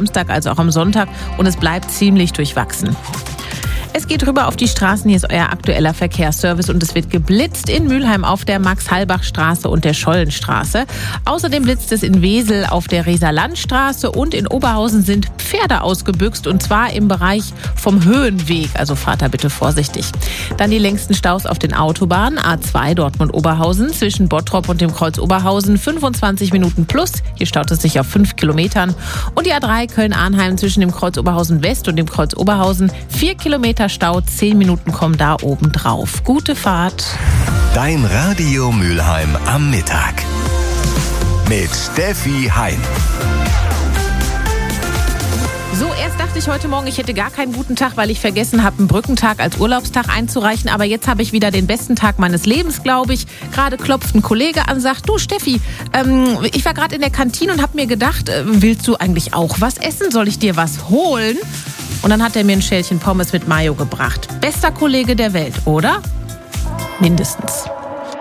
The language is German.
Samstag als auch am Sonntag und es bleibt ziemlich durchwachsen. Es geht rüber auf die Straßen, hier ist euer aktueller Verkehrsservice und es wird geblitzt in Mülheim auf der Max-Halbach-Straße und der Schollenstraße. Außerdem blitzt es in Wesel auf der Reser-Land-Straße und in Oberhausen sind Pferde ausgebüxt und zwar im Bereich vom Höhenweg, also fahrt da bitte vorsichtig. Dann die längsten Staus auf den Autobahnen, A2 Dortmund-Oberhausen zwischen Bottrop und dem Kreuz Oberhausen 25 Minuten plus, hier staut es sich auf 5 Kilometern und die A3 Köln-Arnheim zwischen dem Kreuz Oberhausen West und dem Kreuz Oberhausen 4 Kilometer Stau, 10 Minuten kommen da oben drauf. Gute Fahrt. Dein Radio Mülheim am Mittag. Mit Steffi Hein. So, erst dachte ich heute Morgen, ich hätte gar keinen guten Tag, weil ich vergessen habe, einen Brückentag als Urlaubstag einzureichen. Aber jetzt habe ich wieder den besten Tag meines Lebens, glaube ich. Gerade klopft ein Kollege an, sagt, du Steffi, ich war gerade in der Kantine und habe mir gedacht, willst du eigentlich auch was essen? Soll ich dir was holen? Und dann hat er mir ein Schälchen Pommes mit Mayo gebracht. Bester Kollege der Welt, oder? Mindestens.